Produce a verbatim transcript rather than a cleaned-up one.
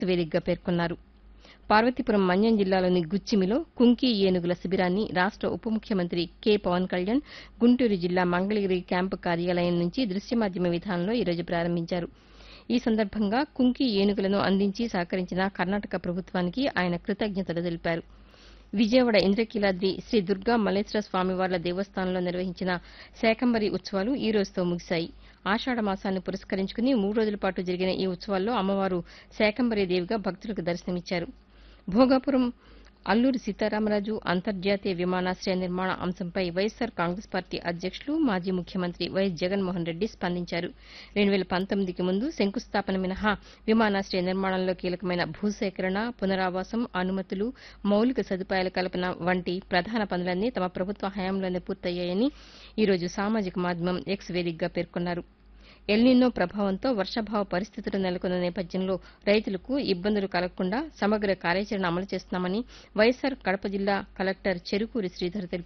వేదికగా పేర్కొన్నారు. పార్వతీపురం మన్యం జిల్లాలోని గుచ్చిమిలో కుంకి ఏనుగుల శిబిరాన్ని రాష్ట ఉప ముఖ్యమంత్రి కె పవన్ కళ్యాణ్ గుంటూరు జిల్లా మంగళగిరి క్యాంపు కార్యాలయం నుంచి దృశ్య మాధ్యమ విధానంలో ఈరోజు ప్రారంభించారు. ఈ సందర్భంగా కుంకి ఏనుగులను అందించి సహకరించిన కర్ణాటక ప్రభుత్వానికి ఆయన కృతజ్ఞతలు తెలిపారు. విజయవాడ ఇంద్రకీలాద్రి శ్రీ దుర్గా మల్లేశ్వర స్వామివార్ల దేవస్థానంలో నిర్వహించిన శాకంబరి ఉత్సవాలు ఈ రోజుతో ముగిశాయి. ఆషాఢ మాసాన్ని పురస్కరించుకుని మూడు రోజుల పాటు జరిగిన ఈ ఉత్సవాల్లో అమ్మవారు శాకంబరీ దేవిగా భక్తులకు దర్శనమిచ్చారు. భోగాపురం అల్లూరి సీతారామరాజు అంతర్జాతీయ విమానాశయ నిర్మాణ అంశంపై వైఎస్సార్ కాంగ్రెస్ పార్టీ అధ్యక్షులు మాజీ ముఖ్యమంత్రి వైఎస్ జగన్మోహన్ రెడ్డి స్పందించారు. రెండు వేల పంతొమ్మిదికి ముందు శంకుస్థాపన మినహా విమానాశయ నిర్మాణంలో కీలకమైన భూసేకరణ, పునరావాసం, అనుమతులు, మౌలిక సదుపాయాల కల్పన వంటి ప్రధాన పనులన్నీ తమ ప్రభుత్వ హయాంలోనే పూర్తయ్యాయని ఈరోజు సామాజిక మాధ్యమం ఎక్స్ వేదికగా పేర్కొన్నారు. ఎల్నినో ప్రభావంతో వర్షాభావ పరిస్థితులు నెలకొన్న నేపథ్యంలో రైతులకు ఇబ్బందులు కలగకుండా సమగ్ర కార్యాచరణ అమలు చేస్తున్నామని వైఎస్సార్ కడప జిల్లా కలెక్టర్ చెరుకూరి శ్రీధర్ తెలిపారు.